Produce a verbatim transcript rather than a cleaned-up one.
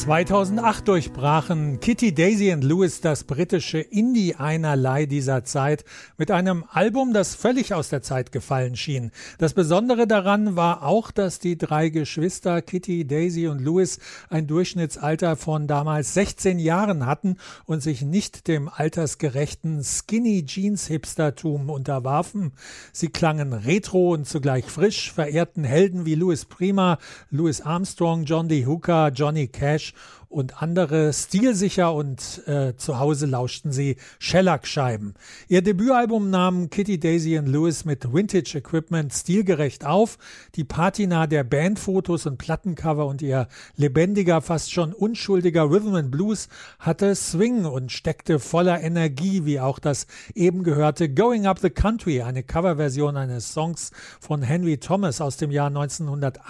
zweitausendacht durchbrachen Kitty, Daisy und Lewis das britische Indie-Einerlei dieser Zeit mit einem Album, das völlig aus der Zeit gefallen schien. Das Besondere daran war auch, dass die drei Geschwister Kitty, Daisy und Lewis ein Durchschnittsalter von damals sechzehn Jahren hatten und sich nicht dem altersgerechten Skinny-Jeans-Hipstertum unterwarfen. Sie klangen retro und zugleich frisch, verehrten Helden wie Louis Prima, Louis Armstrong, John D. Hooker, Johnny Cash und andere stilsicher und äh, zu Hause lauschten sie Shellac-Scheiben. Ihr Debütalbum nahmen Kitty, Daisy und Lewis mit Vintage Equipment stilgerecht auf. Die Patina der Bandfotos und Plattencover und ihr lebendiger, fast schon unschuldiger Rhythm and Blues hatte Swing und steckte voller Energie, wie auch das eben gehörte Going Up the Country, eine Coverversion eines Songs von Henry Thomas aus dem Jahr neunzehnhundertachtzig.